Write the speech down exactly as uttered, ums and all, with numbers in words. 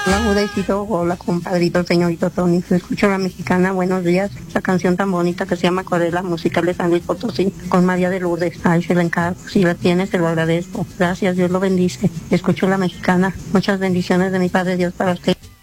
Hola, Budecito, hola, compadrito, señorito Tony. Escucho la mexicana, buenos días. Esa canción tan bonita que se llama Acuarela, musical de San Luis Potosí, con María de Lourdes. Ay, se la encargo. Si la tienes, te lo agradezco. Gracias, Dios lo bendice. Escucho la mexicana. Muchas bendiciones de mi Padre Dios para usted.